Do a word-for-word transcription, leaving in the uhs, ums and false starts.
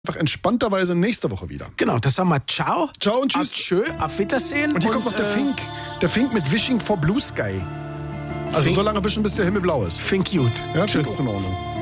einfach entspannterweise nächste Woche wieder. Genau, das sagen wir ciao. Ciao und tschüss. Tschö, auf Wiedersehen. Und hier kommt noch der äh, Fink. Der Fink mit Wishing for Blue Sky. Also Fink- so lange wischen, bis der Himmel blau ist. Fink gut. Ja, Tschüss. Fink ist in Ordnung.